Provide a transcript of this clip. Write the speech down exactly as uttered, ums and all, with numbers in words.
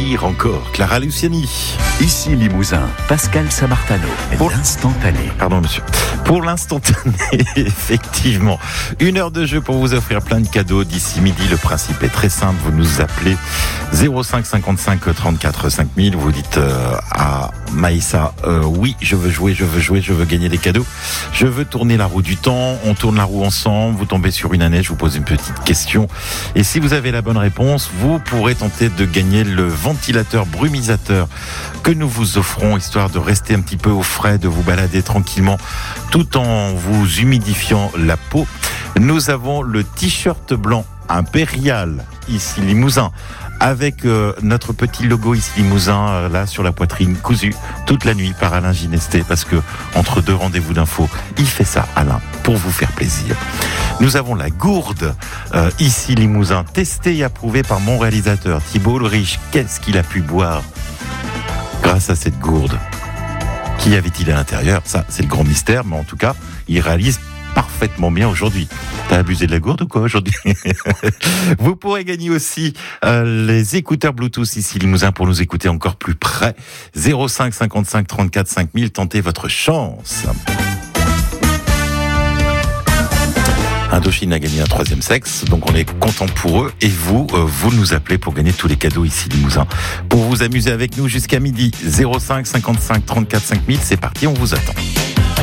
sourire encore. Clara Luciani. Ici Limousin, Pascal Samartano, Pour- l'instantané. Pardon, monsieur. Pour l'instantané, effectivement. Une heure de jeu pour vous offrir plein de cadeaux d'ici midi. Le principe est très simple. Vous nous appelez zéro cinq cinquante-cinq trente-quatre cinq mille. Vous dites euh, à Maïssa, euh, oui, je veux jouer, je veux jouer, je veux gagner des cadeaux. Je veux tourner la roue du temps. On tourne la roue ensemble. Vous tombez sur une année. Je vous pose une petite question. Et si vous avez la bonne réponse, vous pourrez tenter de gagner le ventilateur brumisateur que nous vous offrons, histoire de rester un petit peu au frais, de vous balader tranquillement tout en vous humidifiant la peau. Nous avons le t-shirt blanc impérial, ici Limousin, avec euh, notre petit logo ici Limousin, euh, là sur la poitrine, cousu toute la nuit par Alain Ginesté, parce que entre deux rendez-vous d'infos, il fait ça, Alain, pour vous faire plaisir. Nous avons la gourde, euh, ici Limousin, testée et approuvée par mon réalisateur Thibault Ulrich. Qu'est-ce qu'il a pu boire grâce à cette gourde? Qui avait-il à l'intérieur? Ça, c'est le grand mystère, mais en tout cas, il réalise parfaitement bien aujourd'hui. T'as abusé de la gourde ou quoi aujourd'hui? Vous pourrez gagner aussi euh, les écouteurs Bluetooth ici Limousin pour nous écouter encore plus près. zéro cinq cinquante-cinq trente-quatre cinq mille, tentez votre chance. Indochine a gagné un troisième sexe, donc on est content pour eux. Et vous, euh, vous nous appelez pour gagner tous les cadeaux ici Limousin. Pour vous amuser avec nous jusqu'à midi, zéro cinq cinquante-cinq trente-quatre cinq mille, c'est parti, on vous attend.